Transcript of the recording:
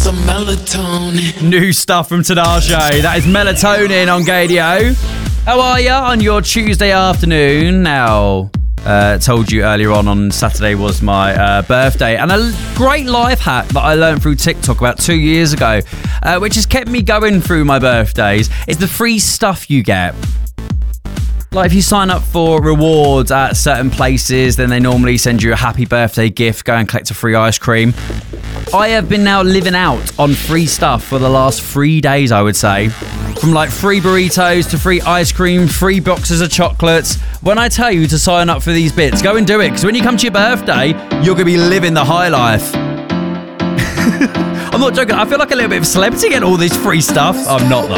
some melatonin. New stuff from Tinashe. That is Melatonin on Gadio. How are you on your Tuesday afternoon? Now, told you earlier on Saturday was my birthday, and a great life hack that I learned through TikTok about 2 years ago, which has kept me going through my birthdays, is the free stuff you get. Like if you sign up for rewards at certain places, then they normally send you a happy birthday gift, go and collect a free ice cream. I have been now living out on free stuff for the last 3 days, I would say. From like free burritos to free ice cream, free boxes of chocolates. When I tell you to sign up for these bits, go and do it, because when you come to your birthday, you're going to be living the high life. I'm not joking. I feel like a little bit of a celebrity getting all this free stuff. I'm not, though.